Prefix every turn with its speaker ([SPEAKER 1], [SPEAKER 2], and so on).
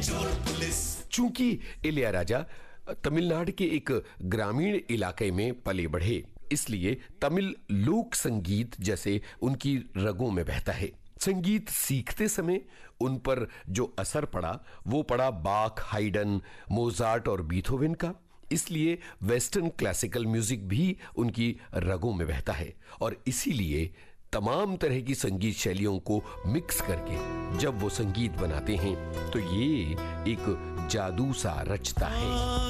[SPEAKER 1] चूंकि इलैयाराजा तमिलनाडु के एक ग्रामीण इलाके में पले बढ़े, इसलिए तमिल लोक संगीत जैसे उनकी रगों में बहता है। संगीत सीखते समय उन पर जो असर पड़ा वो पड़ा बाख, हाइडन, मोजार्ट और बीथोवेन का। इसलिए वेस्टर्न क्लासिकल म्यूजिक भी उनकी रगों में बहता है और इसीलिए तमाम तरह की संगीत शैलियों को मिक्स करके जब वो संगीत बनाते हैं तो ये एक जादू सा रचता है।